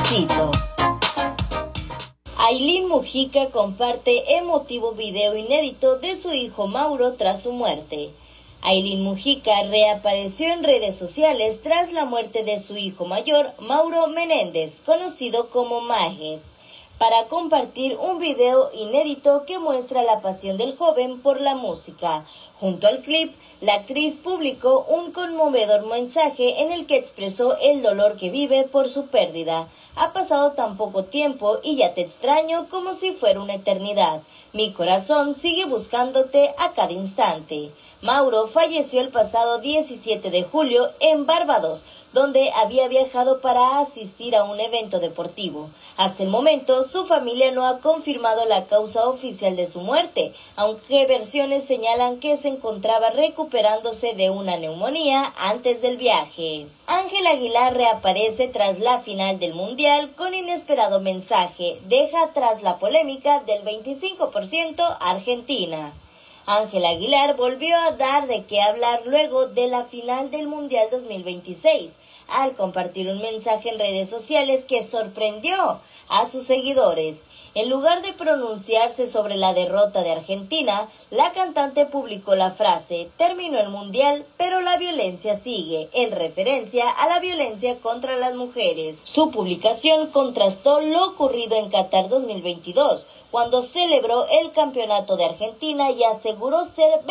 Cafecito. Aylin Mujica comparte emotivo video inédito de su hijo Mauro tras su muerte. Aylin Mujica reapareció en redes sociales tras la muerte de su hijo mayor, Mauro Menéndez, conocido como Majes, para compartir un video inédito que muestra la pasión del joven por la música. Junto al clip, la actriz publicó un conmovedor mensaje en el que expresó el dolor que vive por su pérdida. Ha pasado tan poco tiempo y ya te extraño como si fuera una eternidad. Mi corazón sigue buscándote a cada instante. Mauro falleció el pasado 17 de julio en Barbados, donde había viajado para asistir a un evento deportivo. Hasta el momento, su familia no ha confirmado la causa oficial de su muerte, aunque versiones señalan que se encontraba recuperándose de una neumonía antes del viaje. Ángel Aguilar reaparece tras la final del Mundial con inesperado mensaje. Deja atrás la polémica del 25% Argentina. Ángel Aguilar volvió a dar de qué hablar luego de la final del Mundial 2026, al compartir un mensaje en redes sociales que sorprendió a sus seguidores. En lugar de pronunciarse sobre la derrota de Argentina, la cantante publicó la frase: terminó el Mundial, pero la violencia sigue, en referencia a la violencia contra las mujeres. Su publicación contrastó lo ocurrido en Qatar 2022, cuando celebró el campeonato de Argentina y aseguró ser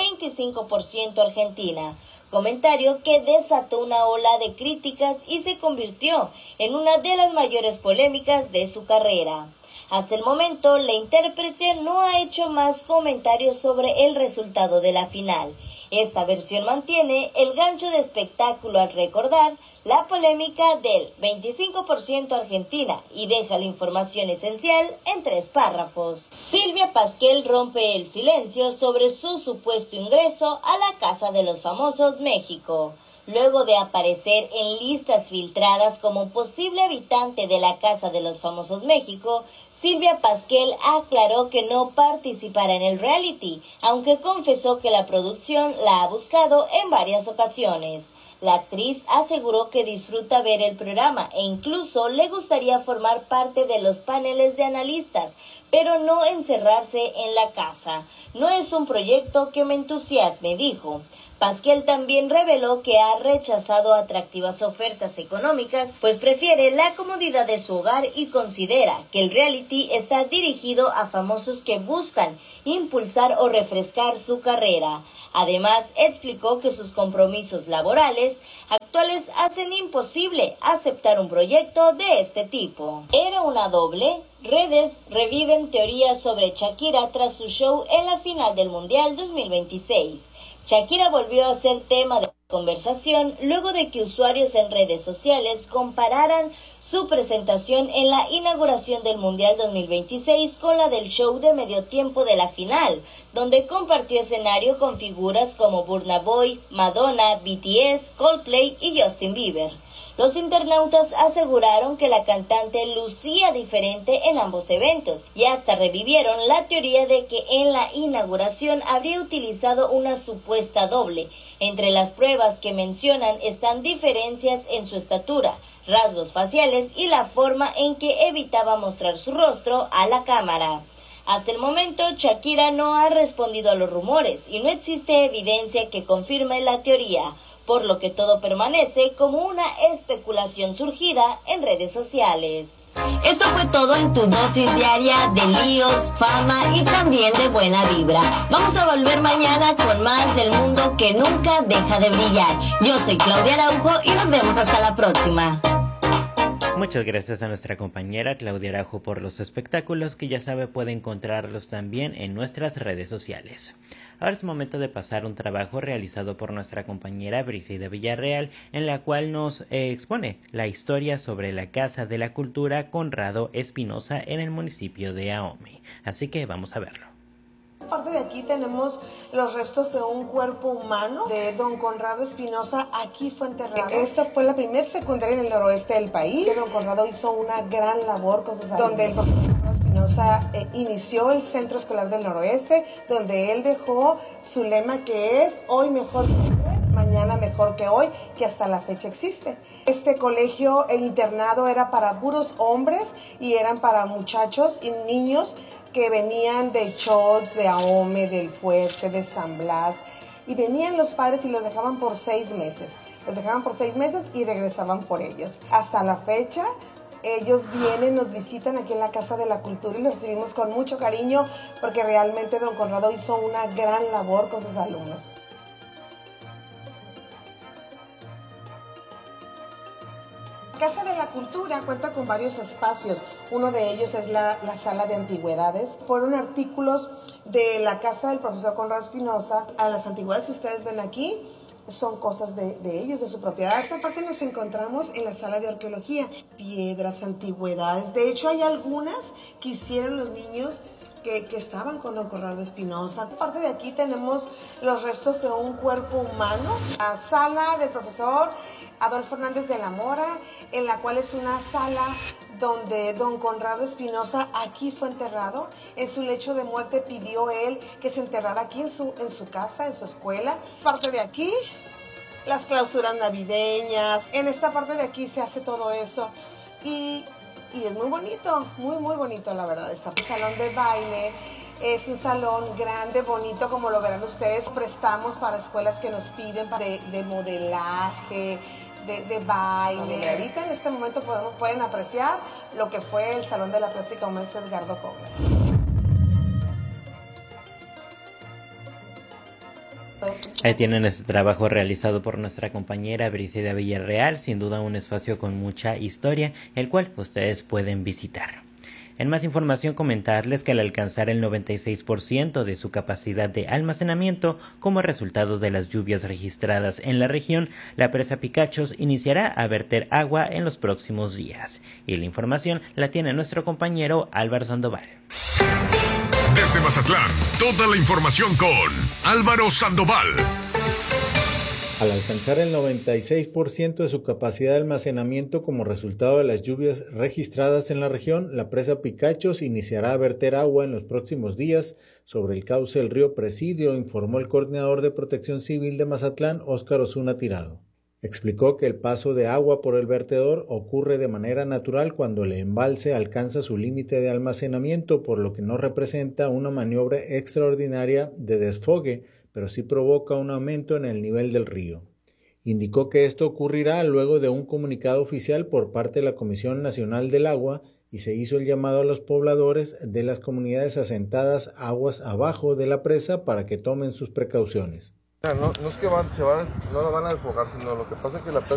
25% argentina. Comentario que desató una ola de críticas y se convirtió en una de las mayores polémicas de su carrera. Hasta el momento, la intérprete no ha hecho más comentarios sobre el resultado de la final. Esta versión mantiene el gancho de espectáculo al recordar la polémica del 25% Argentina y deja la información esencial en 3 párrafos. Silvia Pasquel rompe el silencio sobre su supuesto ingreso a la Casa de los Famosos México. Luego de aparecer en listas filtradas como posible habitante de la Casa de los Famosos México, Silvia Pasquel aclaró que no participará en el reality, aunque confesó que la producción la ha buscado en varias ocasiones. La actriz aseguró que disfruta ver el programa e incluso le gustaría formar parte de los paneles de analistas, pero no encerrarse en la casa. No es un proyecto que me entusiasme, dijo. Pasquel también reveló que ha rechazado atractivas ofertas económicas, pues prefiere la comodidad de su hogar y considera que el reality está dirigido a famosos que buscan impulsar o refrescar su carrera. Además, explicó que sus compromisos laborales actuales hacen imposible aceptar un proyecto de este tipo. ¿Era una doble? Redes reviven teorías sobre Shakira tras su show en la final del Mundial 2026. Shakira volvió a ser tema de conversación luego de que usuarios en redes sociales compararan su presentación en la inauguración del Mundial 2026 con la del show de medio tiempo de la final, donde compartió escenario con figuras como Burna Boy, Madonna, BTS, Coldplay y Justin Bieber. Los internautas aseguraron que la cantante lucía diferente en ambos eventos y hasta revivieron la teoría de que en la inauguración habría utilizado una supuesta doble. Entre las pruebas que mencionan están diferencias en su estatura, rasgos faciales y la forma en que evitaba mostrar su rostro a la cámara. Hasta el momento, Shakira no ha respondido a los rumores y no existe evidencia que confirme la teoría, por lo que todo permanece como una especulación surgida en redes sociales. Esto fue todo en tu dosis diaria de líos, fama y también de buena vibra. Vamos a volver mañana con más del mundo que nunca deja de brillar. Yo soy Claudia Araujo y nos vemos hasta la próxima. Muchas gracias a nuestra compañera Claudia Araujo por los espectáculos, que ya sabe puede encontrarlos también en nuestras redes sociales. Ahora es momento de pasar un trabajo realizado por nuestra compañera Briseida Villarreal, en la cual nos expone la historia sobre la Casa de la Cultura Conrado Espinosa en el municipio de Ahome. Así que vamos a verlo. Parte de aquí tenemos los restos de un cuerpo humano de don Conrado Espinosa. Aquí fue enterrado. Esta fue la primera secundaria en el noroeste del país. Que don Conrado hizo una gran labor con sus alumnos. Donde el profesor Conrado Espinosa inició el Centro Escolar del Noroeste, donde él dejó su lema, que es: hoy mejor que ayer, mañana mejor. porque hoy, que hasta la fecha existe. Este colegio, el internado era para puros hombres y eran para muchachos y niños que venían de Chox, de Ahome, del Fuerte, de San Blas, y venían los padres y los dejaban por 6 meses. Los dejaban por 6 meses y regresaban por ellos. Hasta la fecha, ellos vienen, nos visitan aquí en la Casa de la Cultura y los recibimos con mucho cariño porque realmente don Conrado hizo una gran labor con sus alumnos. La Casa de la Cultura cuenta con varios espacios. Uno de ellos es la sala de antigüedades. Fueron artículos de la casa del profesor Conrado Espinosa. A las antigüedades que ustedes ven aquí son cosas de ellos, de su propiedad. Esta parte nos encontramos en la sala de arqueología. Piedras, antigüedades. De hecho, hay algunas que hicieron los niños que estaban con don Conrado Espinosa. Aparte de aquí tenemos los restos de un cuerpo humano. La sala del profesor Adolfo Hernández de la Mora, en la cual es una sala donde don Conrado Espinosa aquí fue enterrado. En su lecho de muerte pidió él que se enterrara aquí en su casa, en su escuela. Parte de aquí, las clausuras navideñas. En esta parte de aquí se hace todo eso. Y es muy bonito, muy bonito la verdad. Está el salón de baile. Es un salón grande, bonito, como lo verán ustedes. Prestamos para escuelas que nos piden de modelaje, de baile. Ahorita en este momento pueden apreciar lo que fue el Salón de la Plástica Maestro Edgardo Kogler. Ahí tienen este trabajo realizado por nuestra compañera Brígida Villarreal, sin duda un espacio con mucha historia, el cual ustedes pueden visitar. En más información, comentarles que al alcanzar el 96% de su capacidad de almacenamiento como resultado de las lluvias registradas en la región, la presa Picachos iniciará a verter agua en los próximos días. Y la información la tiene nuestro compañero Álvaro Sandoval. Desde Mazatlán, toda la información con Álvaro Sandoval. Al alcanzar el 96% de su capacidad de almacenamiento como resultado de las lluvias registradas en la región, la presa Picachos iniciará a verter agua en los próximos días sobre el cauce del río Presidio, informó el coordinador de Protección Civil de Mazatlán, Óscar Osuna Tirado. Explicó que el paso de agua por el vertedor ocurre de manera natural cuando el embalse alcanza su límite de almacenamiento, por lo que no representa una maniobra extraordinaria de desfogue, pero sí provoca un aumento en el nivel del río. Indicó que esto ocurrirá luego de un comunicado oficial por parte de la Comisión Nacional del Agua y se hizo el llamado a los pobladores de las comunidades asentadas aguas abajo de la presa para que tomen sus precauciones. No es que no la van a desfogar, sino lo que pasa es que la presa